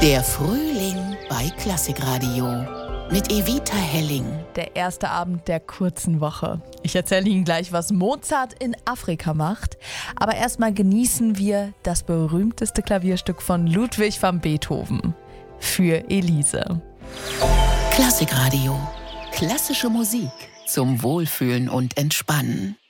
Der Frühling bei Klassikradio mit Evita Helling. Der erste Abend der kurzen Woche. Ich erzähle Ihnen gleich, was Mozart in Afrika macht. Aber erstmal genießen wir das berühmteste Klavierstück von Ludwig van Beethoven. Für Elise. Klassikradio. Klassische Musik zum Wohlfühlen und Entspannen.